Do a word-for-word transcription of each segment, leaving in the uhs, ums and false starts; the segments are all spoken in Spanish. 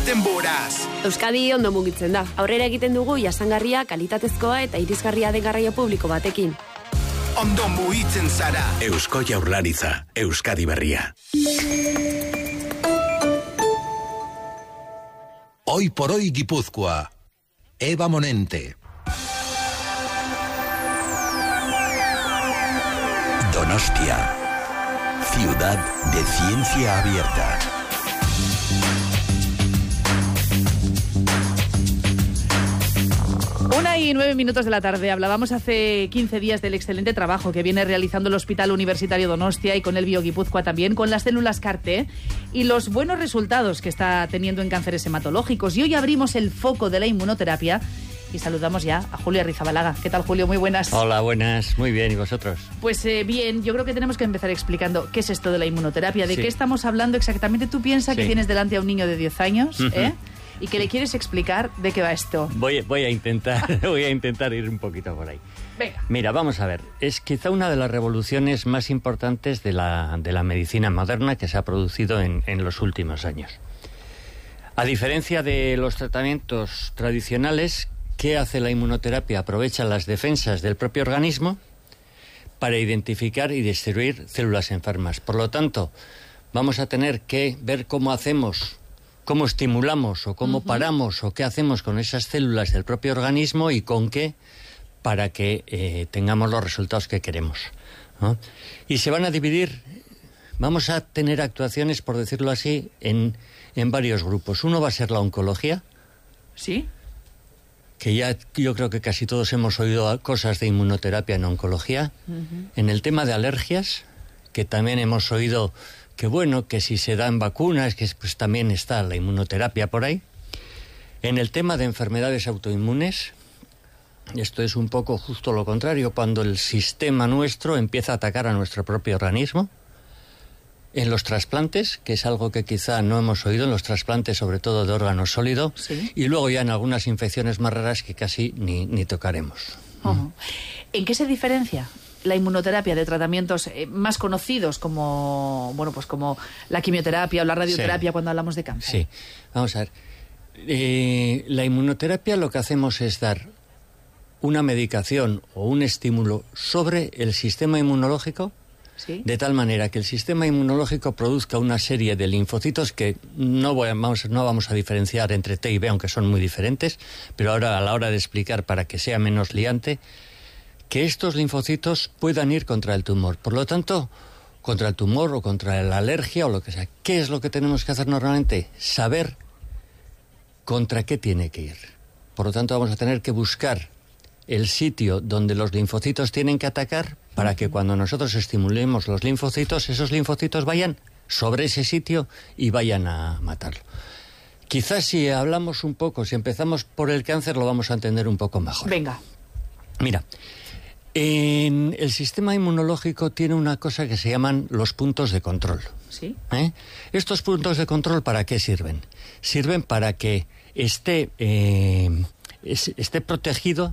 denboraz. Euskadi ondo mugitzen da. Aurrera egiten dugu jasangarria, kalitatezkoa eta irisgarria den garraio publiko batekin. Ondo mugitzen zara. Eusko Jaurlaritza, Euskadi berria. Hoy por hoy Guipúzcoa. Eva Monente. Donostia, ciudad de ciencia abierta. Una y nueve minutos de la tarde. Hablábamos hace quince días del excelente trabajo que viene realizando el Hospital Universitario Donostia y con el Bioguipúzcoa también, con las células C A R T y los buenos resultados que está teniendo en cánceres hematológicos. Y hoy abrimos el foco de la inmunoterapia y saludamos ya a Julio Arrizabalaga. ¿Qué tal, Julio? Muy buenas. Hola, buenas. Muy bien. ¿Y vosotros? Pues eh, bien, yo creo que tenemos que empezar explicando qué es esto de la inmunoterapia, de sí. qué estamos hablando exactamente. Tú piensas sí. que tienes delante a un niño de diez años, uh-huh. ¿eh? Y que le quieres explicar de qué va esto. Voy, voy a intentar, voy a intentar ir un poquito por ahí. Venga. Mira, vamos a ver. Es quizá una de las revoluciones más importantes de la, de la medicina moderna que se ha producido en, en los últimos años. A diferencia de los tratamientos tradicionales, ¿qué hace la inmunoterapia? Aprovecha las defensas del propio organismo para identificar y destruir células enfermas. Por lo tanto, vamos a tener que ver cómo hacemos, cómo estimulamos o cómo uh-huh. paramos o qué hacemos con esas células del propio organismo y con qué para que eh, tengamos los resultados que queremos, ¿no? Y se van a dividir, vamos a tener actuaciones, por decirlo así, en, en varios grupos. Uno va a ser la oncología. ¿Sí? Que ya yo creo que casi todos hemos oído cosas de inmunoterapia en oncología. Uh-huh. En el tema de alergias, que también hemos oído que bueno, que si se dan vacunas, que pues también está la inmunoterapia por ahí. En el tema de enfermedades autoinmunes, esto es un poco justo lo contrario, cuando el sistema nuestro empieza a atacar a nuestro propio organismo. En los trasplantes, que es algo que quizá no hemos oído, en los trasplantes sobre todo de órgano sólido, ¿sí? Y luego ya en algunas infecciones más raras que casi ni, ni tocaremos. Uh-huh. ¿En qué se diferencia la inmunoterapia de tratamientos eh, más conocidos como, bueno, pues como la quimioterapia o la radioterapia sí. cuando hablamos de cáncer? Sí, vamos a ver. Eh, la inmunoterapia lo que hacemos es dar una medicación o un estímulo sobre el sistema inmunológico, ¿sí? De tal manera que el sistema inmunológico produzca una serie de linfocitos que no, voy a, vamos, no vamos a diferenciar entre T y B, aunque son muy diferentes, pero ahora a la hora de explicar para que sea menos liante, que estos linfocitos puedan ir contra el tumor. Por lo tanto, contra el tumor o contra la alergia o lo que sea. ¿Qué es lo que tenemos que hacer normalmente? Saber contra qué tiene que ir. Por lo tanto, vamos a tener que buscar el sitio donde los linfocitos tienen que atacar para que cuando nosotros estimulemos los linfocitos, esos linfocitos vayan sobre ese sitio y vayan a matarlo. Quizás si hablamos un poco, si empezamos por el cáncer, lo vamos a entender un poco mejor. Venga. Mira, en el sistema inmunológico tiene una cosa que se llaman los puntos de control. ¿Sí? ¿Eh? Estos puntos de control, ¿para qué sirven? Sirven para que esté, eh, es, esté protegido,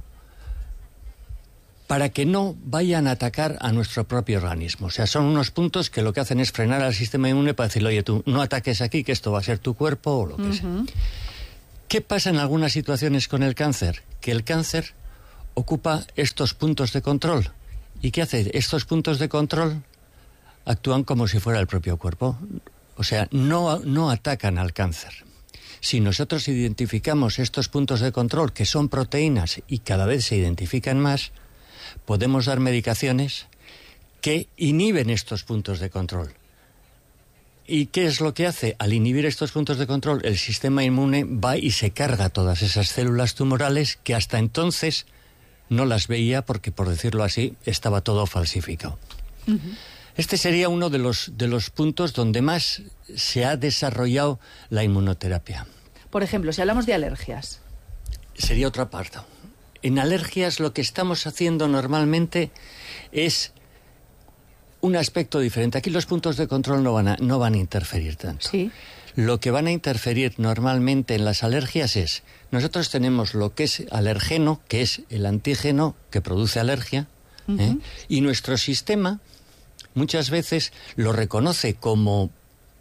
para que no vayan a atacar a nuestro propio organismo. O sea, son unos puntos que lo que hacen es frenar al sistema inmune para decirle, oye, tú no ataques aquí, que esto va a ser tu cuerpo o lo que uh-huh. sea. ¿Qué pasa en algunas situaciones con el cáncer? Que el cáncer ocupa estos puntos de control. ¿Y qué hace? Estos puntos de control actúan como si fuera el propio cuerpo. O sea, no, no atacan al cáncer. Si nosotros identificamos estos puntos de control, que son proteínas y cada vez se identifican más, podemos dar medicaciones que inhiben estos puntos de control. ¿Y qué es lo que hace? Al inhibir estos puntos de control, el sistema inmune va y se carga todas esas células tumorales que hasta entonces no las veía porque, por decirlo así, estaba todo falsificado. Uh-huh. Este sería uno de los, de los puntos donde más se ha desarrollado la inmunoterapia. Por ejemplo, si hablamos de alergias. Sería otro apartado. En alergias lo que estamos haciendo normalmente es un aspecto diferente. Aquí los puntos de control no van a, no van a interferir tanto. Sí. Lo que van a interferir normalmente en las alergias es, nosotros tenemos lo que es alergeno, que es el antígeno que produce alergia, uh-huh. ¿eh? Y nuestro sistema muchas veces lo reconoce como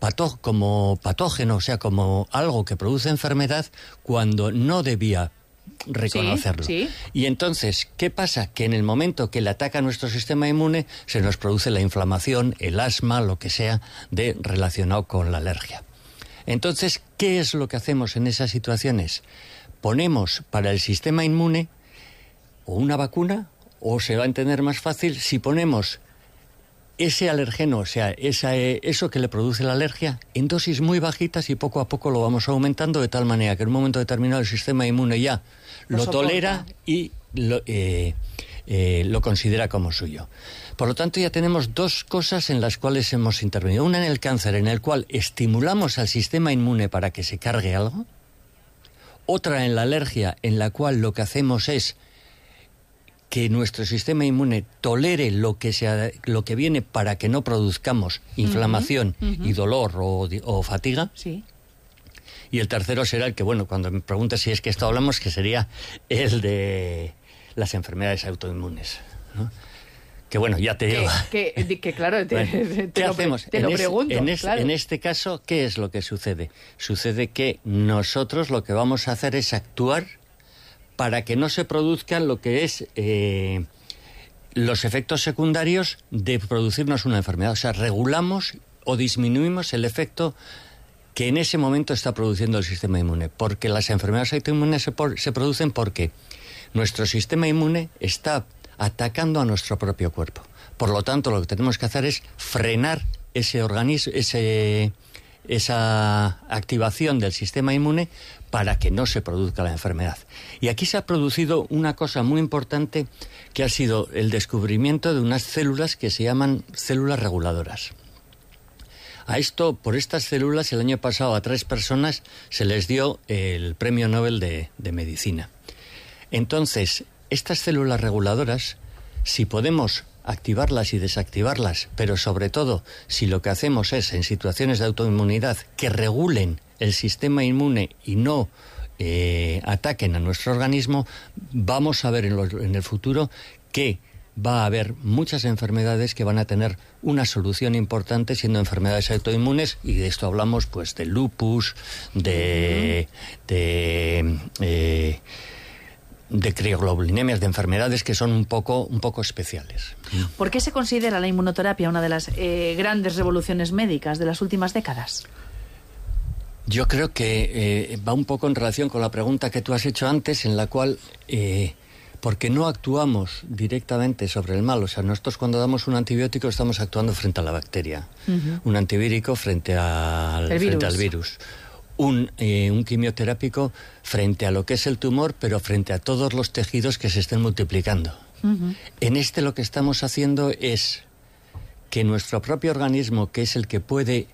pató, como patógeno, o sea, como algo que produce enfermedad cuando no debía reconocerlo. Sí, sí. Y entonces, ¿qué pasa? Que en el momento que le ataca a nuestro sistema inmune, se nos produce la inflamación, el asma, lo que sea, de relacionado con la alergia. Entonces, ¿qué es lo que hacemos en esas situaciones? Ponemos para el sistema inmune o una vacuna, o se va a entender más fácil si ponemos ese alergeno, o sea, esa, eso que le produce la alergia, en dosis muy bajitas y poco a poco lo vamos aumentando de tal manera que en un momento determinado el sistema inmune ya lo, lo tolera y lo, eh, eh, lo considera como suyo. Por lo tanto, ya tenemos dos cosas en las cuales hemos intervenido. Una en el cáncer, en el cual estimulamos al sistema inmune para que se cargue algo. Otra en la alergia, en la cual lo que hacemos es que nuestro sistema inmune tolere lo que sea, lo que viene para que no produzcamos inflamación uh-huh, uh-huh. y dolor o, o fatiga. Sí. Y el tercero será el que, bueno, cuando me preguntas si es que esto hablamos, que sería el de las enfermedades autoinmunes, ¿no? Que bueno, ya te digo. Que, que, que claro, te, bueno, te, ¿qué lo, hacemos? te en lo es, pregunto. En, es, claro. en este caso, ¿qué es lo que sucede? Sucede que nosotros lo que vamos a hacer es actuar para que no se produzcan lo que es eh, los efectos secundarios de producirnos una enfermedad. O sea, regulamos o disminuimos el efecto que en ese momento está produciendo el sistema inmune. Porque las enfermedades autoinmunes se, por, se producen porque nuestro sistema inmune está atacando a nuestro propio cuerpo. Por lo tanto, lo que tenemos que hacer es frenar ese organismo, ese, esa activación del sistema inmune para que no se produzca la enfermedad. Y aquí se ha producido una cosa muy importante que ha sido el descubrimiento de unas células que se llaman células reguladoras. A esto, por estas células, el año pasado a tres personas se les dio el Premio Nobel de, de Medicina. Entonces, estas células reguladoras, si podemos activarlas y desactivarlas, pero sobre todo si lo que hacemos es, en situaciones de autoinmunidad, que regulen el sistema inmune y no eh, ataquen a nuestro organismo, vamos a ver en, lo, en el futuro que va a haber muchas enfermedades que van a tener una solución importante siendo enfermedades autoinmunes, y de esto hablamos pues de lupus, de... de eh, de crioglobulinemias, de enfermedades que son un poco, un poco especiales. ¿Por qué se considera la inmunoterapia una de las eh, grandes revoluciones médicas de las últimas décadas? Yo creo que eh, va un poco en relación con la pregunta que tú has hecho antes, en la cual, eh, porque no actuamos directamente sobre el mal. O sea, nosotros cuando damos un antibiótico estamos actuando frente a la bacteria, uh-huh. un antivírico frente al, frente al virus. Un, eh, un quimioterápico frente a lo que es el tumor, pero frente a todos los tejidos que se estén multiplicando. Uh-huh. En este lo que estamos haciendo es que nuestro propio organismo, que es el que puede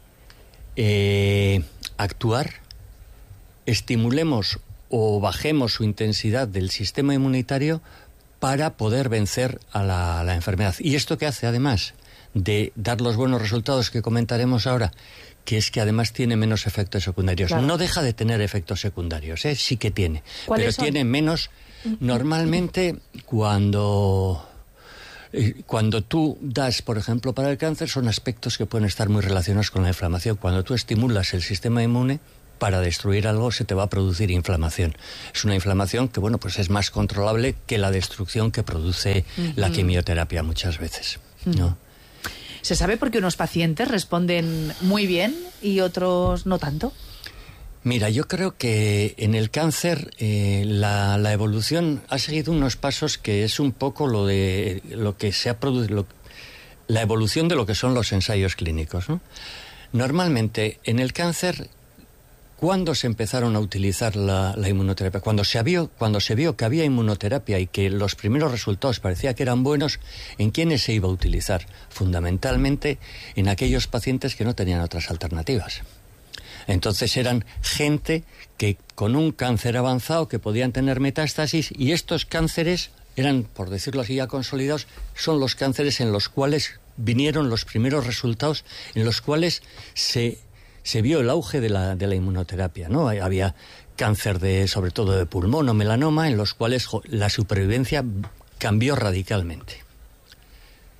eh, actuar, estimulemos o bajemos su intensidad del sistema inmunitario para poder vencer a la, a la enfermedad. ¿Y esto qué hace, además de dar los buenos resultados que comentaremos ahora? Que es que además tiene menos efectos secundarios. Claro. No deja de tener efectos secundarios, ¿eh? Sí que tiene, pero son? Tiene menos. Normalmente cuando, cuando tú das, por ejemplo, para el cáncer, son aspectos que pueden estar muy relacionados con la inflamación. Cuando tú estimulas el sistema inmune para destruir algo, se te va a producir inflamación. Es una inflamación que, bueno, pues es más controlable que la destrucción que produce uh-huh. la quimioterapia muchas veces, ¿no? Uh-huh. ¿Se sabe por qué unos pacientes responden muy bien y otros no tanto? Mira, yo creo que en el cáncer eh, la, la evolución ha seguido unos pasos que es un poco lo de lo que se ha producido, la evolución de lo que son los ensayos clínicos, ¿no? Normalmente en el cáncer, ¿cuándo se empezaron a utilizar la, la inmunoterapia? Cuando se, vio, cuando se vio que había inmunoterapia y que los primeros resultados parecía que eran buenos, ¿en quiénes se iba a utilizar? Fundamentalmente en aquellos pacientes que no tenían otras alternativas. Entonces eran gente que con un cáncer avanzado, que podían tener metástasis, y estos cánceres eran, por decirlo así, ya consolidados, son los cánceres en los cuales vinieron los primeros resultados, en los cuales se... se vio el auge de la, de la inmunoterapia, ¿no? Había cáncer de, sobre todo de pulmón o melanoma, en los cuales la supervivencia cambió radicalmente.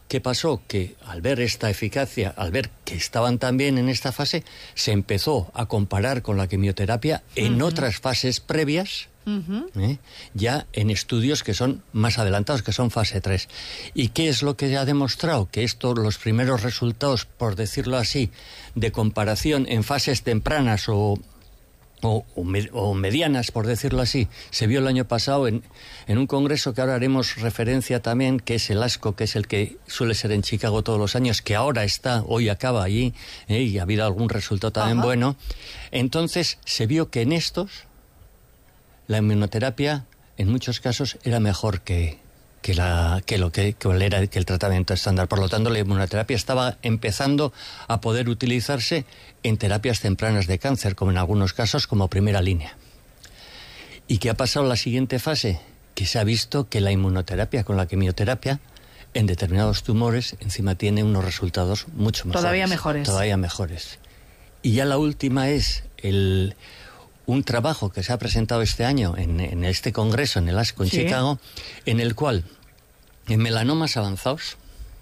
¿Qué pasó? Que al ver esta eficacia, al ver que estaban también en esta fase, se empezó a comparar con la quimioterapia en uh-huh. otras fases previas, uh-huh. ¿eh? ya en estudios que son más adelantados, que son fase tres. ¿Y qué es lo que ha demostrado? Que estos, los primeros resultados, por decirlo así, de comparación en fases tempranas o... O, o, med, o medianas, por decirlo así, se vio el año pasado en, en un congreso que ahora haremos referencia también, que es el ASCO, que es el que suele ser en Chicago todos los años, que ahora está, hoy acaba allí, eh, y ha habido algún resultado también Ajá. bueno. Entonces se vio que en estos la inmunoterapia en muchos casos era mejor que, que, la, que lo que, que era que el tratamiento estándar. Por lo tanto, la inmunoterapia estaba empezando a poder utilizarse en terapias tempranas de cáncer, como en algunos casos como primera línea. ¿Y qué ha pasado en la siguiente fase? Que se ha visto que la inmunoterapia con la quimioterapia en determinados tumores encima tiene unos resultados mucho mejores. Todavía mejores. Todavía mejores. Y ya la última es el, un trabajo que se ha presentado este año en, en este congreso, en el ASCO en sí. Chicago, en el cual en melanomas avanzados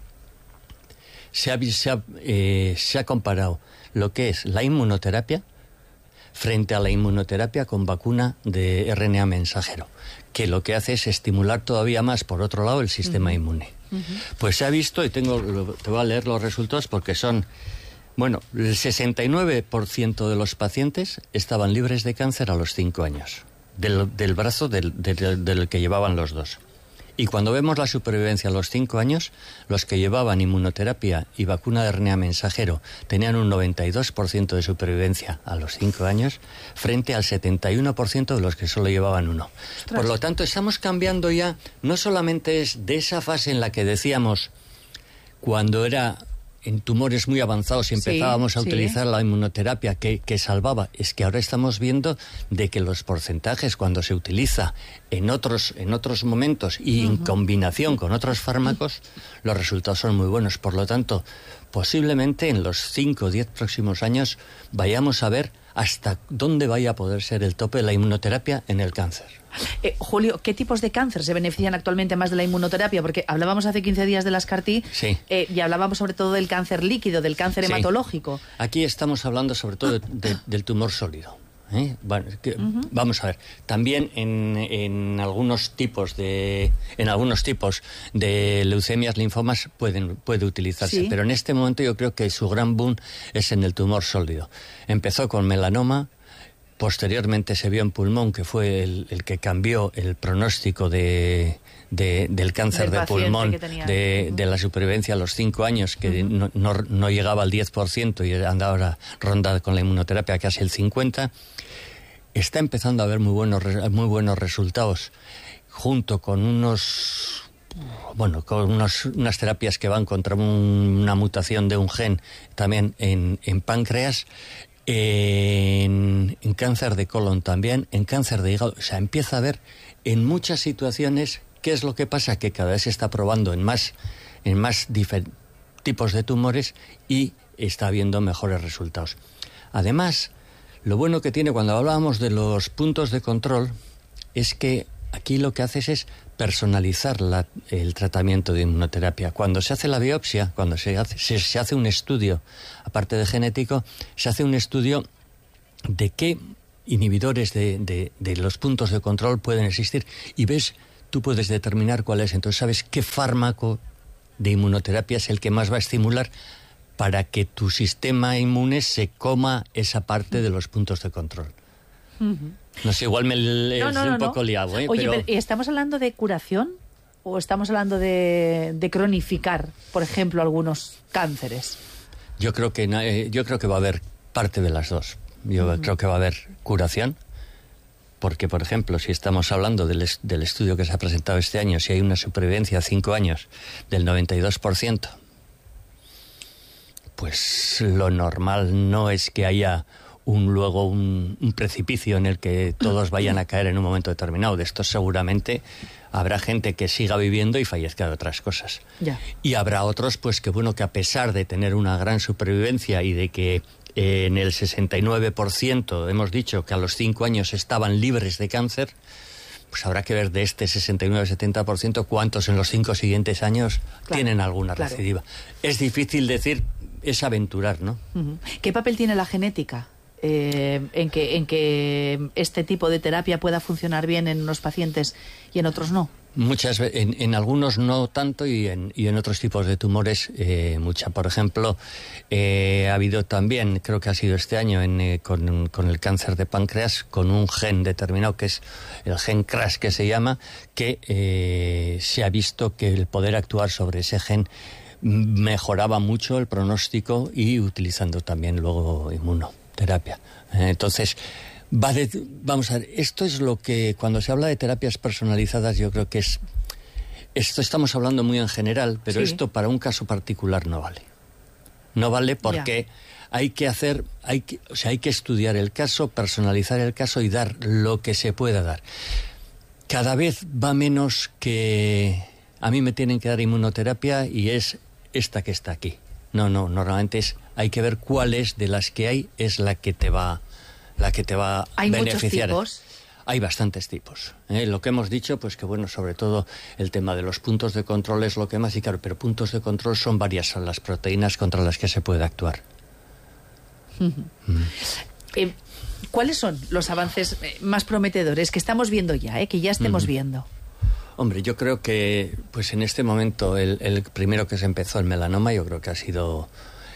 se ha, se ha, eh, se ha comparado lo que es la inmunoterapia frente a la inmunoterapia con vacuna de R N A mensajero, que lo que hace es estimular todavía más, por otro lado, el sistema uh-huh. inmune. Uh-huh. Pues se ha visto, y tengo, te voy a leer los resultados porque son, bueno, el sesenta y nueve por ciento de los pacientes estaban libres de cáncer a los cinco años, del, del brazo del, del, del que llevaban los dos. Y cuando vemos la supervivencia a los cinco años, los que llevaban inmunoterapia y vacuna de R N A mensajero tenían un noventa y dos por ciento de supervivencia a los cinco años, frente al setenta y uno por ciento de los que solo llevaban uno. Ostras. Por lo tanto, estamos cambiando ya, no solamente es de esa fase en la que decíamos, cuando era en tumores muy avanzados y empezábamos sí, a utilizar sí. la inmunoterapia que, que salvaba, es que ahora estamos viendo de que los porcentajes cuando se utiliza en otros, en otros momentos y uh-huh. en combinación con otros fármacos, los resultados son muy buenos. Por lo tanto, posiblemente en los cinco o diez próximos años vayamos a ver hasta dónde vaya a poder ser el tope de la inmunoterapia en el cáncer. Eh, Julio, ¿qué tipos de cáncer se benefician actualmente más de la inmunoterapia? Porque hablábamos hace quince días de las C A R T sí. eh, y hablábamos sobre todo del cáncer líquido, del cáncer sí. hematológico. Aquí estamos hablando sobre todo de, de, del tumor sólido. ¿Eh? Bueno, que, uh-huh. Vamos a ver, también en, en algunos tipos de en algunos tipos de leucemias, linfomas pueden puede utilizarse, sí. pero en este momento yo creo que su gran boom es en el tumor sólido. Empezó con melanoma, posteriormente se vio en pulmón, que fue el, el que cambió el pronóstico de, de del cáncer del de pulmón, de, de la supervivencia a los cinco años, que uh-huh. no, no, no llegaba al diez por ciento y anda ahora ronda con la inmunoterapia casi el cincuenta por ciento. Está empezando a haber muy buenos, muy buenos resultados, junto con unos... Bueno, con unos, unas terapias que van contra un, una mutación de un gen también en, en páncreas, en, en cáncer de colon también, en cáncer de hígado. O sea, empieza a haber en muchas situaciones. ¿Qué es lo que pasa? Que cada vez se está probando en más, en más difer- tipos de tumores y está habiendo mejores resultados. Además, lo bueno que tiene cuando hablábamos de los puntos de control es que aquí lo que haces es personalizar la, el tratamiento de inmunoterapia. Cuando se hace la biopsia, cuando se hace, se, se hace un estudio, aparte de genético, se hace un estudio de qué inhibidores de, de, de los puntos de control pueden existir y ves, tú puedes determinar cuál es. Entonces sabes qué fármaco de inmunoterapia es el que más va a estimular para que tu sistema inmune se coma esa parte de los puntos de control. Uh-huh. No sé, igual me le, no, no, estoy no, un poco no. liado, ¿eh? Oye, pero... pero ¿estamos hablando de curación o estamos hablando de, de cronificar, por ejemplo, algunos cánceres? Yo creo que eh, yo creo que va a haber parte de las dos. Yo uh-huh. creo que va a haber curación, porque, por ejemplo, si estamos hablando del, es, del estudio que se ha presentado este año, si hay una supervivencia a cinco años del noventa y dos por ciento, pues lo normal no es que haya un luego un, un precipicio en el que todos vayan a caer en un momento determinado. De esto seguramente habrá gente que siga viviendo y fallezca de otras cosas. Ya. Y habrá otros pues que bueno que a pesar de tener una gran supervivencia y de que eh, en el sesenta y nueve por ciento hemos dicho que a los cinco años estaban libres de cáncer, pues habrá que ver de este sesenta y nueve a setenta por ciento cuántos en los cinco siguientes años claro, tienen alguna claro. recidiva. Es difícil decir, es aventurar, ¿no? Uh-huh. ¿Qué papel tiene la genética eh, en, que, en que este tipo de terapia pueda funcionar bien en unos pacientes y en otros no? Muchas veces, en, en algunos no tanto y en, y en otros tipos de tumores eh, mucha. Por ejemplo, eh, ha habido también, creo que ha sido este año, en, eh, con, con el cáncer de páncreas, con un gen determinado, que es el gen C R A S que se llama, que eh, se ha visto que el poder actuar sobre ese gen mejoraba mucho el pronóstico y utilizando también luego inmunoterapia. Eh, entonces... Va de, vamos a ver, esto es lo que cuando se habla de terapias personalizadas yo creo que es, esto estamos hablando muy en general, pero sí. esto para un caso particular no vale. No vale porque yeah. hay que hacer, hay que, o sea, hay que estudiar el caso, personalizar el caso y dar lo que se pueda dar. Cada vez va menos que a mí me tienen que dar inmunoterapia y es esta que está aquí. No, no, normalmente es, hay que ver cuál es de las que hay es la que te va la que te va a ¿Hay beneficiar. Muchos tipos? Hay bastantes tipos. ¿eh? Lo que hemos dicho, pues que bueno, sobre todo el tema de los puntos de control es lo que más, y claro, pero puntos de control son varias, son las proteínas contra las que se puede actuar. Uh-huh. Mm. Eh, ¿Cuáles son los avances más prometedores que estamos viendo ya, eh, que ya estemos uh-huh. viendo? Hombre, yo creo que pues en este momento el, el primero que se empezó, el melanoma, yo creo que ha sido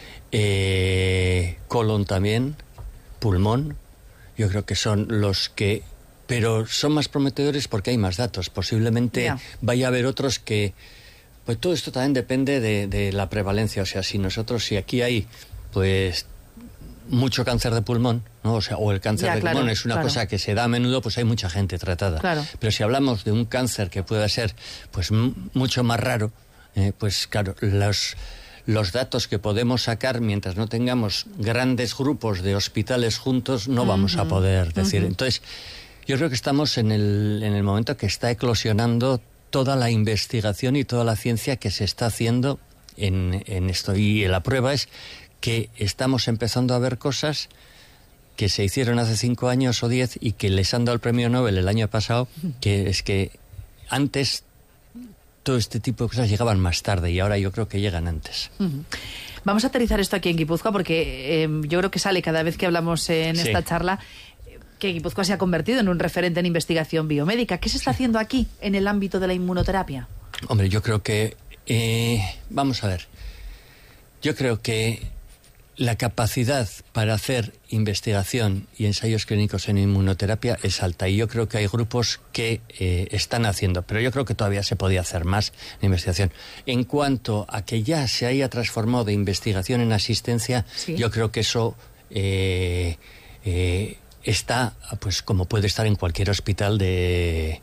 eh, colon también, pulmón. Yo creo que son los que... Pero son más prometedores porque hay más datos. Posiblemente yeah. vaya a haber otros que... Pues todo esto también depende de, de la prevalencia. O sea, si nosotros, si aquí hay, pues, mucho cáncer de pulmón, ¿no? O sea, o el cáncer yeah, de claro, pulmón es una claro. cosa que se da a menudo, pues hay mucha gente tratada. Claro. Pero si hablamos de un cáncer que pueda ser, pues, m- mucho más raro, eh, pues, claro, los... Los datos que podemos sacar mientras no tengamos grandes grupos de hospitales juntos no vamos uh-huh. a poder decir. Uh-huh. Entonces, yo creo que estamos en el, en el momento que está eclosionando toda la investigación y toda la ciencia que se está haciendo en, en esto. Y la prueba es que estamos empezando a ver cosas que se hicieron hace cinco años o diez y que les han dado el premio Nobel el año pasado, que es que antes... todo este tipo de cosas llegaban más tarde y ahora yo creo que llegan antes. Uh-huh. Vamos a aterrizar esto aquí en Guipúzcoa porque eh, yo creo que sale cada vez que hablamos en sí. esta charla que Guipúzcoa se ha convertido en un referente en investigación biomédica. ¿Qué se está haciendo aquí en el ámbito de la inmunoterapia? Hombre, yo creo que... Eh, vamos a ver. Yo creo que la capacidad para hacer investigación y ensayos clínicos en inmunoterapia es alta y yo creo que hay grupos que eh, están haciendo, pero yo creo que todavía se podía hacer más en investigación. En cuanto a que ya se haya transformado de investigación en asistencia, ¿sí? yo creo que eso eh, eh, está, pues como puede estar en cualquier hospital de...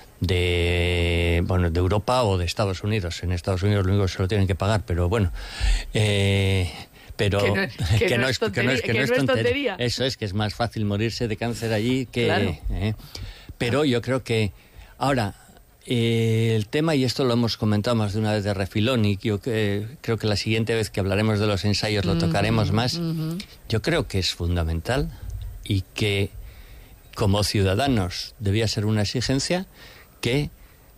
de bueno de Europa o de Estados Unidos. En Estados Unidos lo único que se lo tienen que pagar, pero bueno... Eh, Pero que no, que que no es tontería. Que no es tontería. Eso es, que es más fácil morirse de cáncer allí que... Claro. Eh, pero yo creo que... Ahora, eh, el tema, y esto lo hemos comentado más de una vez de refilón, y yo que, creo que la siguiente vez que hablaremos de los ensayos lo tocaremos uh-huh, más, uh-huh. yo creo que es fundamental y que como ciudadanos debía ser una exigencia que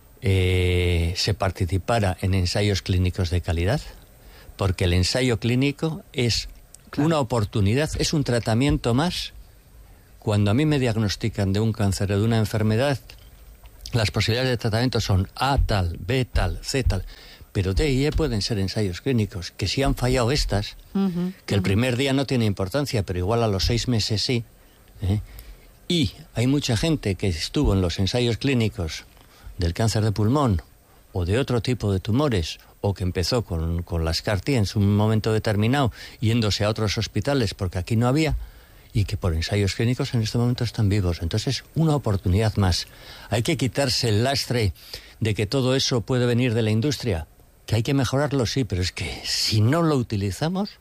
eh, se participara en ensayos clínicos de calidad, porque el ensayo clínico es claro. una oportunidad, es un tratamiento más. Cuando a mí me diagnostican de un cáncer o de una enfermedad, las posibilidades de tratamiento son A tal, B tal, C tal, pero D y E pueden ser ensayos clínicos, que si han fallado estas, uh-huh, que uh-huh. el primer día no tiene importancia, pero igual a los seis meses sí, ¿eh? Y hay mucha gente que estuvo en los ensayos clínicos del cáncer de pulmón o de otro tipo de tumores, o que empezó con, con las C A R T en un momento determinado, yéndose a otros hospitales porque aquí no había, y que por ensayos clínicos en este momento están vivos. Entonces, una oportunidad más. Hay que quitarse el lastre de que todo eso puede venir de la industria, que hay que mejorarlo, sí, pero es que si no lo utilizamos...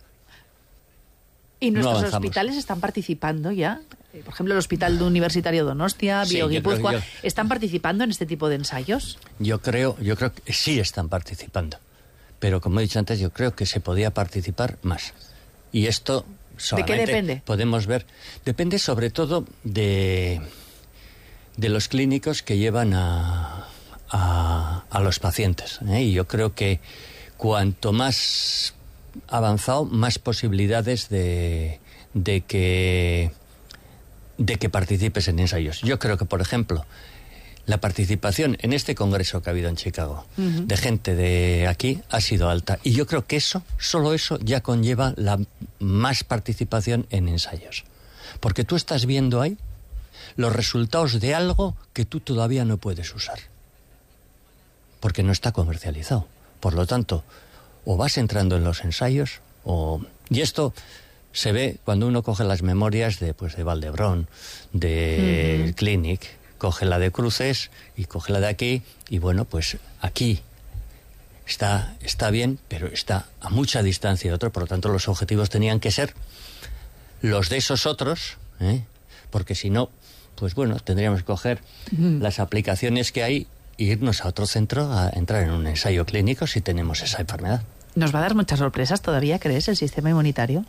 ¿Y nuestros no hospitales están participando ya? Por ejemplo, el Hospital Universitario Donostia, sí, Bioguipúzcoa, yo... ¿están participando en este tipo de ensayos? Yo creo, yo creo que sí están participando. Pero como he dicho antes, yo creo que se podía participar más. Y esto solamente ¿de qué depende? Podemos ver. Depende sobre todo de, de los clínicos que llevan a, a, a los pacientes, ¿eh? Y yo creo que cuanto más avanzado, más posibilidades de, de que de que participes en ensayos. Yo creo que, por ejemplo, la participación en este congreso que ha habido en Chicago, uh-huh, de gente de aquí, ha sido alta. Y yo creo que eso, solo eso, ya conlleva la más participación en ensayos. Porque tú estás viendo ahí los resultados de algo que tú todavía no puedes usar. Porque no está comercializado. Por lo tanto, o vas entrando en los ensayos, o... Y esto se ve cuando uno coge las memorias de, pues, de Valdebrón, de uh-huh. Clinic, coge la de Cruces y coge la de aquí, y bueno, pues aquí está, está bien, pero está a mucha distancia de otro, por lo tanto los objetivos tenían que ser los de esos otros, ¿eh? Porque si no, pues bueno, tendríamos que coger uh-huh. las aplicaciones que hay e irnos a otro centro a entrar en un ensayo clínico si tenemos esa enfermedad. ¿Nos va a dar muchas sorpresas todavía, crees, el sistema inmunitario?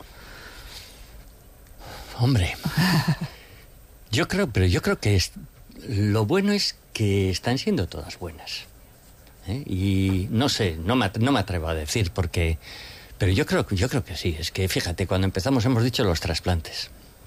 Hombre, yo creo, pero yo creo que es, lo bueno es que están siendo todas buenas, ¿eh? Y no sé, no me, no me atrevo a decir porque, pero yo creo, yo creo que sí. Es que fíjate, cuando empezamos hemos dicho los trasplantes.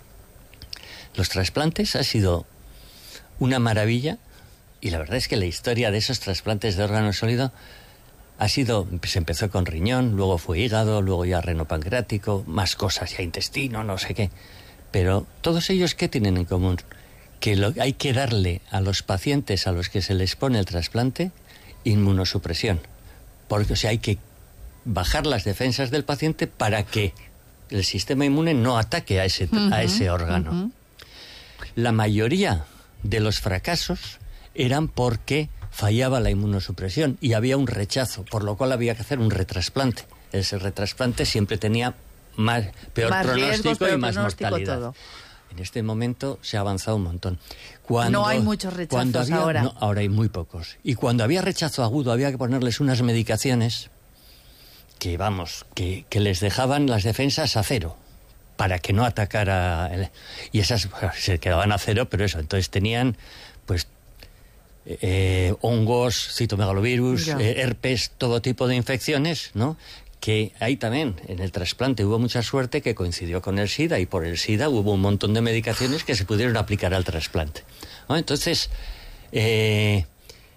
Los trasplantes ha sido una maravilla y la verdad es que la historia de esos trasplantes de órgano sólido ha sido, se empezó con riñón, luego fue hígado, luego ya reno pancreático, más cosas, ya intestino, no sé qué. Pero todos ellos, ¿qué tienen en común? Que lo, hay que darle a los pacientes a los que se les pone el trasplante inmunosupresión. Porque, o sea, hay que bajar las defensas del paciente para que el sistema inmune no ataque a ese, uh-huh, a ese órgano. Uh-huh. La mayoría de los fracasos eran porque fallaba la inmunosupresión y había un rechazo, por lo cual había que hacer un retrasplante. Ese retrasplante siempre tenía más, peor más pronóstico riesgos, peor y más mortalidad. Todo. En este momento se ha avanzado un montón. Cuando, no hay muchos rechazos había, ahora. No, ahora hay muy pocos. Y cuando había rechazo agudo había que ponerles unas medicaciones que, vamos, que, que les dejaban las defensas a cero para que no atacara. El, y esas bueno, se quedaban a cero, pero eso, entonces tenían pues eh, hongos, citomegalovirus, eh, herpes, todo tipo de infecciones, ¿no? Que ahí también, en el trasplante hubo mucha suerte que coincidió con el SIDA y por el SIDA hubo un montón de medicaciones que se pudieron aplicar al trasplante, ¿no? Entonces, eh,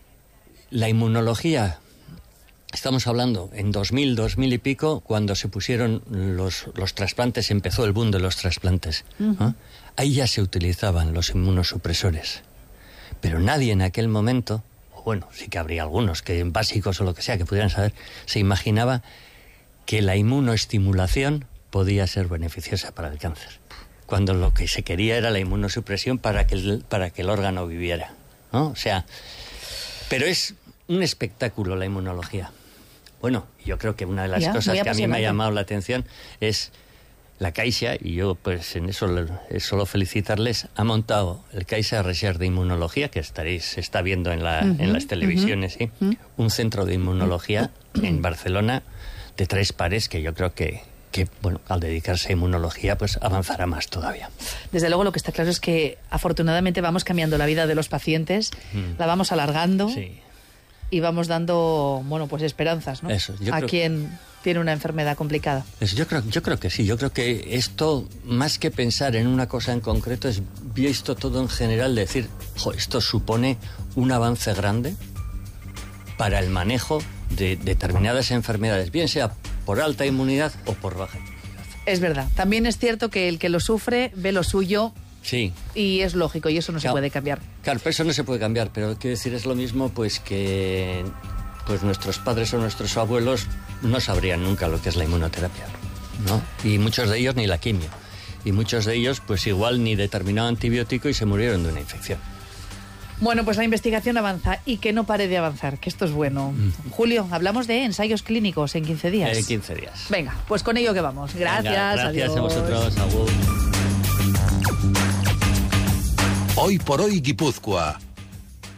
la inmunología, estamos hablando en dos mil, dos mil y pico, cuando se pusieron los, los trasplantes, empezó el boom de los trasplantes, ¿no? Uh-huh. Ahí ya se utilizaban los inmunosupresores, pero nadie en aquel momento, o bueno, sí que habría algunos que básicos o lo que sea que pudieran saber, se imaginaba que la inmunoestimulación podía ser beneficiosa para el cáncer, cuando lo que se quería era la inmunosupresión para que el, para que el órgano viviera, ¿no? O sea, pero es un espectáculo la inmunología. Bueno, yo creo que una de las ya, cosas que a mí me ha llamado la atención es la Caixa, y yo pues en eso solo felicitarles, ha montado el Caixa Research de Inmunología, que estaréis, se está viendo en, la, uh-huh, en las televisiones, uh-huh, ¿sí? Uh-huh. Un centro de inmunología uh-huh. en Barcelona de tres pares que yo creo que, que, bueno, al dedicarse a inmunología, pues avanzará más todavía. Desde luego lo que está claro es que afortunadamente vamos cambiando la vida de los pacientes, mm. la vamos alargando sí. y vamos dando, bueno, pues esperanzas, ¿no? Eso, yo a creo... quien tiene una enfermedad complicada. Eso, yo creo, yo creo que sí, yo creo que esto, más que pensar en una cosa en concreto, es visto todo en general, decir, jo, esto supone un avance grande para el manejo de determinadas enfermedades, bien sea por alta inmunidad o por baja inmunidad. Es verdad. También es cierto que el que lo sufre ve lo suyo. Sí. Y es lógico, y eso no claro, se puede cambiar. Claro, pero eso no se puede cambiar, pero quiero decir, es lo mismo pues que pues nuestros padres o nuestros abuelos no sabrían nunca lo que es la inmunoterapia, ¿no? Y muchos de ellos ni la quimio. Y muchos de ellos pues igual ni determinado antibiótico y se murieron de una infección. Bueno, pues la investigación avanza y que no pare de avanzar, que esto es bueno. Mm. Julio, hablamos de ensayos clínicos en quince días. En quince días. Venga, pues con ello que vamos. Gracias, Venga, gracias adiós. a vosotros, agur. Hoy por hoy Guipúzcoa.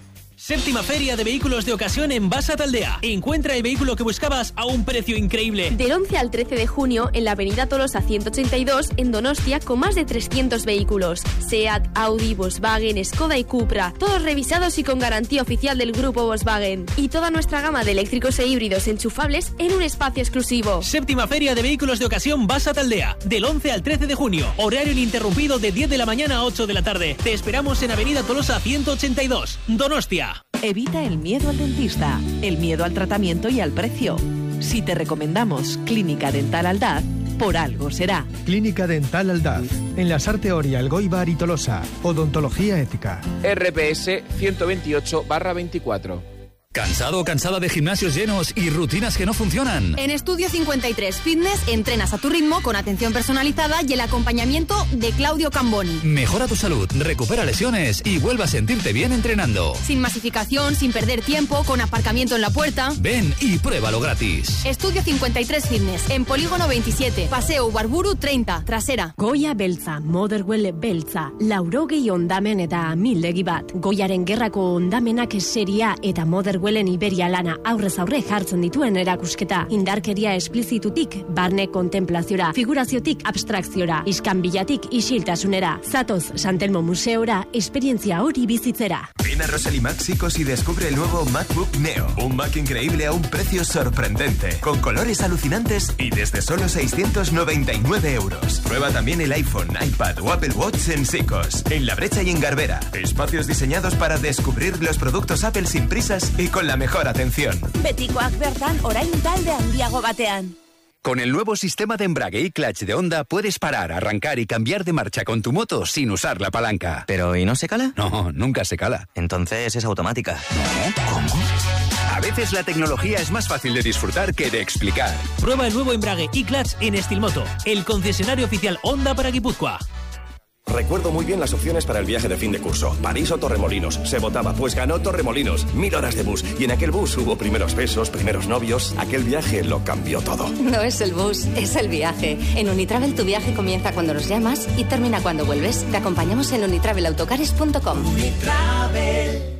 Séptima Feria de Vehículos de Ocasión en Basa Taldea. Encuentra el vehículo que buscabas a un precio increíble. Del once al trece de junio, en la avenida Tolosa ciento ochenta y dos, en Donostia, con más de trescientos vehículos. SEAT, Audi, Volkswagen, Skoda y Cupra. Todos revisados y con garantía oficial del grupo Volkswagen. Y toda nuestra gama de eléctricos e híbridos enchufables en un espacio exclusivo. Séptima Feria de Vehículos de Ocasión Basa Taldea. Del once al trece de junio. Horario ininterrumpido de diez de la mañana a ocho de la tarde. Te esperamos en avenida Tolosa ciento ochenta y dos, Donostia. Evita el miedo al dentista, el miedo al tratamiento y al precio. Si te recomendamos Clínica Dental Aldaz, por algo será. Clínica Dental Aldaz, en la Sarteoria, Elgoibar y Tolosa. Odontología ética. R P S ciento veintiocho barra veinticuatro. ¿Cansado o cansada de gimnasios llenos y rutinas que no funcionan? En Estudio cincuenta y tres Fitness entrenas a tu ritmo con atención personalizada y el acompañamiento de Claudio Camboni. Mejora tu salud, recupera lesiones y vuelve a sentirte bien entrenando. Sin masificación, sin perder tiempo, con aparcamiento en la puerta. Ven y pruébalo gratis. Estudio cincuenta y tres Fitness, en Polígono veintisiete, Paseo Ubarburu treinta, trasera. Goya beltza, Motherwell beltza, laurogei ondamen eta mildegi bat. Goiaren gerrako ondamenak seria eta Motherwell Huelen Iberia lana aurrez aurre jartzen dituen erakusketa. Indarkeria esplizitutik barne kontemplaziora, figuraziotik abstrakziora, iskanbilatik isiltasunera. Zatoz Santelmo Museora, esperientzia hori bizitzera. Ven a Rosely Maxicos y descubre el nuevo MacBook Neo. Un Mac increíble a un precio sorprendente, con colores alucinantes y desde solo seiscientos noventa y nueve euros. Prueba también el iPhone, iPad o Apple Watch en Sicos, en La Brecha y en Garbera. Espacios diseñados para descubrir los productos Apple sin prisas y con la mejor atención. Betikoak bertan orain talde handiago batean. Con el nuevo sistema de embrague y clutch de Honda puedes parar, arrancar y cambiar de marcha con tu moto sin usar la palanca. ¿Pero y no se cala? No, nunca se cala. Entonces es automática. ¿No? ¿Cómo? A veces la tecnología es más fácil de disfrutar que de explicar. Prueba el nuevo embrague y clutch en Estilmoto, el concesionario oficial Honda para Guipúzcoa. Recuerdo muy bien las opciones para el viaje de fin de curso. París o Torremolinos. Se votaba, pues ganó Torremolinos. Mil horas de bus. Y en aquel bus hubo primeros besos, primeros novios. Aquel viaje lo cambió todo. No es el bus, es el viaje. En Unitravel tu viaje comienza cuando nos llamas y termina cuando vuelves. Te acompañamos en unitravel autocares punto com. Unitravel.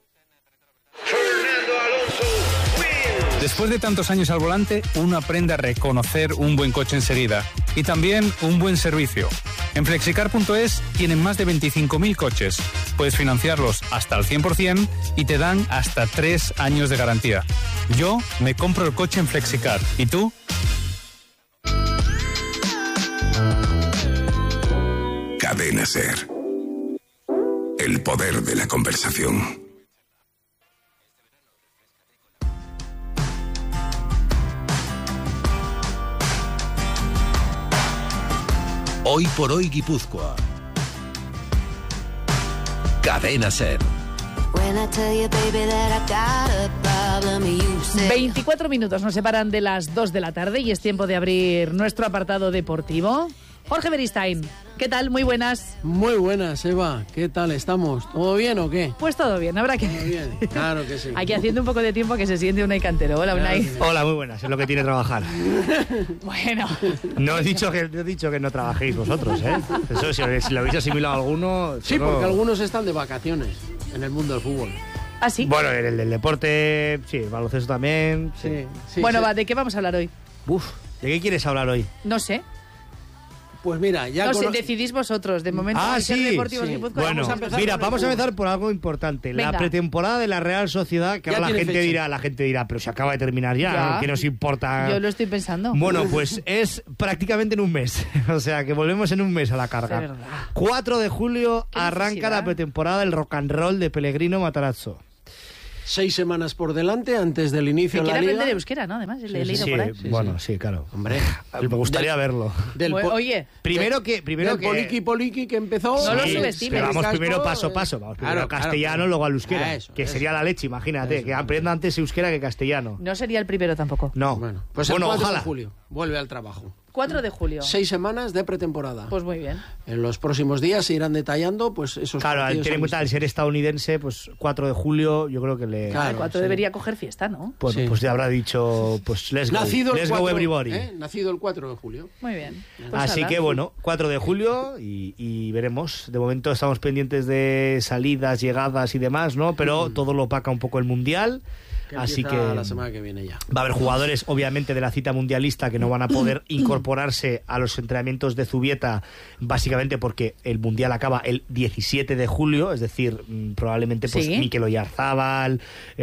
Después de tantos años al volante, uno aprende a reconocer un buen coche enseguida y también un buen servicio. En flexicar punto es tienen más de veinticinco mil coches. Puedes financiarlos hasta el cien por ciento y te dan hasta tres años de garantía. Yo me compro el coche en Flexicar. ¿Y tú? Cadena Ser. El poder de la conversación. Hoy por hoy Guipúzcoa. Cadena Ser. veinticuatro minutos nos separan de las dos de la tarde y es tiempo de abrir nuestro apartado deportivo. Jorge Beristain, ¿qué tal? Muy buenas. Muy buenas, Eva. ¿Qué tal estamos? ¿Todo bien o qué? Pues todo bien, habrá que... Todo bien, claro que sí. Aquí haciendo un poco de tiempo que se siente Unai Cantero. Hola, Unai. Claro, sí. Hola, muy buenas. Es lo que tiene trabajar. Bueno. No he dicho que, no he dicho que no trabajéis vosotros, ¿eh? Eso, si, si lo habéis asimilado a alguno... Sí, solo... porque algunos están de vacaciones en el mundo del fútbol. ¿Ah, sí? Bueno, en el del deporte, sí, el baloncesto también. Sí. Sí, sí, bueno, sí. va, ¿de qué vamos a hablar hoy? Uf, ¿de qué quieres hablar hoy? No sé. Pues mira, ya no cono... sé, decidís vosotros. De momento, ah, sí, Deportivos sí. Guipúzcoa, bueno, vamos a empezar mira, con vamos a el... empezar por algo importante. Venga. La pretemporada de la Real Sociedad, que ya ahora la gente fecha. dirá, la gente dirá, pero se acaba de terminar ya, ya. ¿qué nos importa? Yo lo estoy pensando. Bueno, pues es prácticamente en un mes. O sea, que volvemos en un mes a la carga. De verdad. cuatro de julio Qué arranca necesidad. la pretemporada del rock and roll de Pellegrino Matarazzo. Seis semanas por delante antes del inicio Que de la quiere liga. aprender euskera, ¿no? Además, le he leído Sí, por ahí. sí, bueno, sí, claro. Hombre, Me gustaría del, verlo. Del Bueno, po- oye, Primero que... Primero del que... Poliki Poliki que empezó. No lo Sí, subestimes. pero vamos Casco, primero paso a eh, paso. Vamos primero claro, a castellano, claro. luego al euskera. Ah, eso, que eso. sería la leche, imagínate. Eso, que eso. aprenda antes euskera que castellano. no sería el primero tampoco. No. Bueno, pues bueno, el cuatro ojalá. de julio vuelve al trabajo. cuatro de julio. Seis semanas de pretemporada. Pues muy bien. En los próximos días se irán detallando pues esos Claro, al tener en cuenta al ser estadounidense, pues cuatro de julio, yo creo que le... Claro, el cuatro sí. debería coger fiesta, ¿no? Pues, Sí. pues ya habrá dicho, pues let's go, Nacido let's el go cuatro, everybody. ¿eh? Nacido el cuatro de julio. Muy bien. Pues Así ala. que bueno, cuatro de julio y, y veremos. De momento estamos pendientes de salidas, llegadas y demás, ¿no? Pero mm. todo lo opaca un poco el Mundial. Que Así que la semana que viene ya. Va a haber jugadores, obviamente, de la cita mundialista que no van a poder incorporarse a los entrenamientos de Zubieta, básicamente porque el Mundial acaba el diecisiete de julio, es decir, probablemente pues ¿Sí? Mikel Oyarzábal,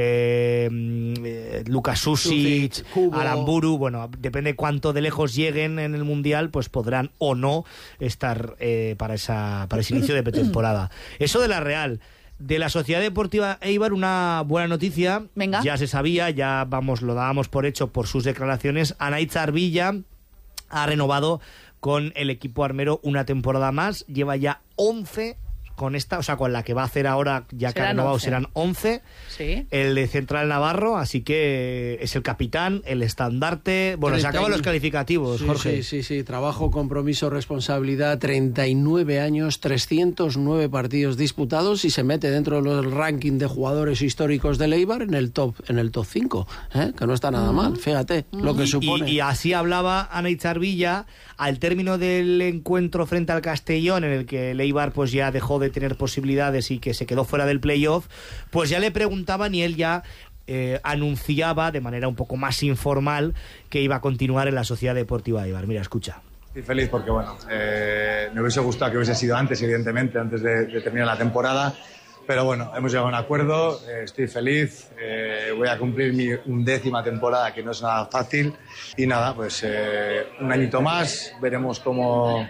eh, eh, Lukas Susic, Aramburu, bueno, depende cuánto de lejos lleguen en el Mundial, pues podrán o no estar eh, para, esa, para ese inicio de pretemporada. Eso de la Real. De la Sociedad Deportiva Eibar, una buena noticia. Venga. Ya se sabía, ya vamos, lo dábamos por hecho por sus declaraciones. Anaitz Villa ha renovado con el equipo armero una temporada más. Lleva ya once con esta, o sea, con la que va a hacer ahora, ya que ha renovado, once. Serán once. Sí. El de Central Navarro, así que es el capitán, el estandarte. Bueno, treinta se acaban los calificativos, sí, Jorge. Sí, sí, sí. Trabajo, compromiso, responsabilidad. treinta y nueve años, trescientos nueve partidos disputados y se mete dentro del ranking de jugadores históricos del Eibar en el top en el top cinco, ¿eh? Que no está nada mal, fíjate lo que Y, supone. y, y así hablaba Anaitz Villa al término del encuentro frente al Castellón, en el que el Eibar pues ya dejó de tener posibilidades y que se quedó fuera del playoff, pues ya le preguntaban y él ya eh, anunciaba de manera un poco más informal que iba a continuar en la Sociedad Deportiva Eibar. Mira, escucha. Estoy feliz porque, bueno, eh, me hubiese gustado que hubiese sido antes, evidentemente, antes de, de terminar la temporada. Pero bueno, hemos llegado a un acuerdo, eh, estoy feliz, eh, voy a cumplir mi undécima temporada, que no es nada fácil. Y nada, pues eh, un añito más, veremos cómo,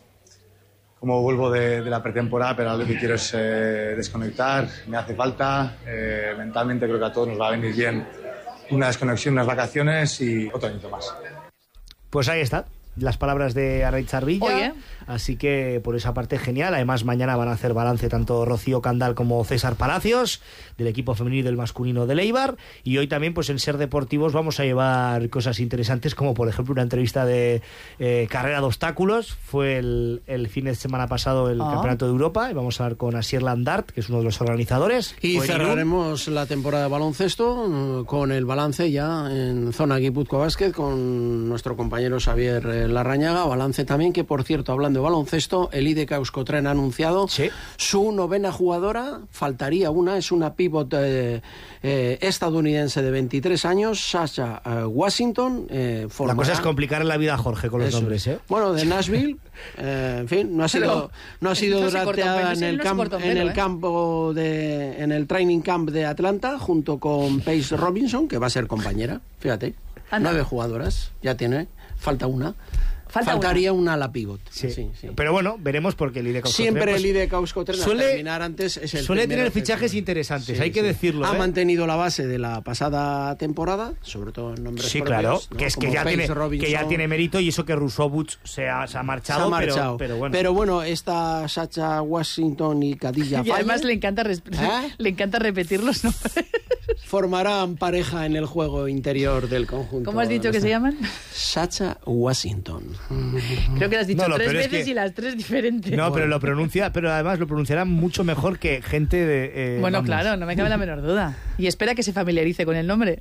cómo vuelvo de, de la pretemporada, pero lo que quiero es eh, desconectar, me hace falta. Eh, mentalmente creo que a todos nos va a venir bien una desconexión, unas vacaciones y otro añito más. Pues ahí está. Las palabras de Anaitz Villa. Oye. Así que por esa parte genial. Además mañana van a hacer balance tanto Rocío Candal como César Palacios del equipo femenino y del masculino del Eibar. Y hoy también pues en Ser Deportivos vamos a llevar cosas interesantes, como por ejemplo una entrevista de eh, carrera de obstáculos. Fue el, el fin de semana pasado el Ah. Campeonato de Europa y vamos a hablar con Asier Landart, que es uno de los organizadores. Y Fue en Irún. cerraremos la temporada de baloncesto eh, con el balance ya en zona Guipúzcoa Basket con nuestro compañero Xavier eh, Larrañaga. Balance también que, por cierto, hablando de baloncesto, el I D K Euskotren ha anunciado sí. su novena jugadora. Faltaría una, es una pívot eh, eh, estadounidense de veintitrés años, Sasha eh, Washington. Eh, La cosa es complicar la vida a Jorge con los Eso. nombres, ¿eh? Bueno, de Nashville, eh, en fin, no ha sido, no ha sido no se corta un drafteada pelo, en el, no se camp- corta un en pelo, el ¿eh? campo de, en el training camp de Atlanta, junto con Paige Robinson, que va a ser compañera. Fíjate, Anda. nueve jugadoras, ya tiene, falta una. Falta Faltaría una a la pivot. Sí. Sí, sí. Pero bueno, veremos porque el I D K Siempre pues, el I D K Euskotren, al suele- terminar antes, es el suele primero tener que- fichajes interesantes, Sí, hay que sí. decirlo. Ha ¿eh? mantenido la base de la pasada temporada, sobre todo en nombres Sí, propios, claro, ¿no? que es que Como ya, Paige tiene, Robinson. que ya tiene mérito, y eso que Rusovic se ha, se ha marchado, Se ha marchado. Pero, pero bueno. esta Sacha Washington y Khadija Y además Faye le encanta, res- ¿Eh? le encanta repetir los nombres. formarán pareja en el juego interior del conjunto. ¿Cómo has dicho que se llaman? Sacha Washington. Creo que lo has dicho No, lo tres peor es veces que- y las tres diferentes. No, pero lo pronuncia, pero además lo pronunciarán mucho mejor que gente de. eh, Bueno, vamos. claro, no me cabe la menor duda. Y espera que se familiarice con el nombre.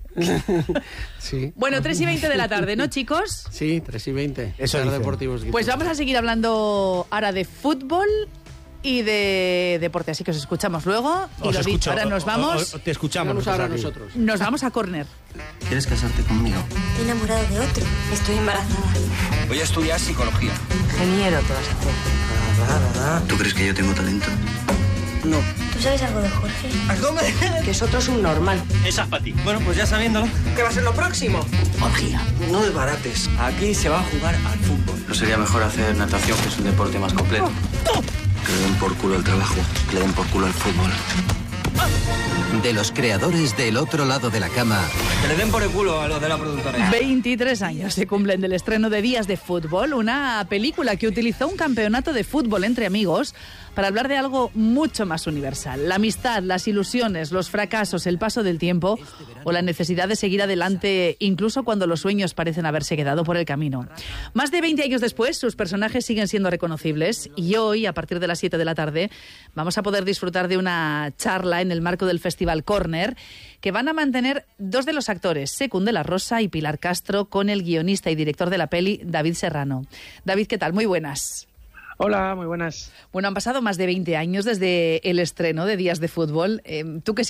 Sí. Bueno, tres y veinte de la tarde, ¿no, chicos? Sí, tres y veinte. Eso Estar dicen. Deportivos Pues vamos a seguir hablando ahora de fútbol y de deporte, así que os escuchamos luego. Y Os lo dicho, escucho, ahora nos o- o- vamos. o- te escuchamos. Vamos ahora aquí. nosotros. Nos vamos a córner. ¿Quieres casarte conmigo? He enamorado de otro. Estoy embarazada. Voy a estudiar psicología. Ingeniero te vas a hacer. ¿Tú crees que yo tengo talento? No. ¿Tú sabes algo de Jorge? ¿Algo? Que es otro subnormal. Esa es para ti. Bueno, pues ya sabiéndolo. ¿Qué va a ser lo próximo? Orgía. No desbarates. Aquí se va a jugar al fútbol. ¿No sería mejor hacer natación, que es un deporte más completo? Que le den por culo al trabajo, que le den por culo al fútbol. De los creadores del otro lado de la cama. Que le den por el culo a los de la productora. veintitrés años se cumplen del estreno de Días de Fútbol, una película que utilizó un campeonato de fútbol entre amigos para hablar de algo mucho más universal. La amistad, las ilusiones, los fracasos, el paso del tiempo o la necesidad de seguir adelante incluso cuando los sueños parecen haberse quedado por el camino. Más de veinte años después, sus personajes siguen siendo reconocibles y hoy, a partir de las siete de la tarde, vamos a poder disfrutar de una charla en el marco del Festival Corner que van a mantener dos de los actores, Secund de la Rosa y Pilar Castro, con el guionista y director de la peli, David Serrano. David, ¿qué tal? Muy buenas. Hola, muy buenas. Bueno, han pasado más de veinte años desde el estreno de Días de Fútbol. Eh, ¿Tú qué